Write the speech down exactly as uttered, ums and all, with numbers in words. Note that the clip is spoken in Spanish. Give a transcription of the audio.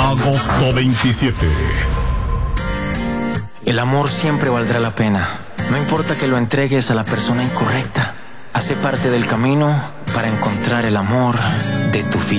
Agosto veintisiete. El amor siempre valdrá la pena. No importa que lo entregues a la persona incorrecta. Hace parte del camino para encontrar el amor de tu vida.